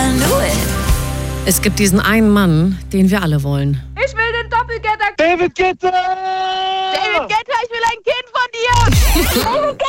can do it. Es gibt diesen einen Mann, den wir alle wollen. Ich will den Doppelgetter. David Guetta! David Guetta, ich will ein Kind von dir. David Guetta.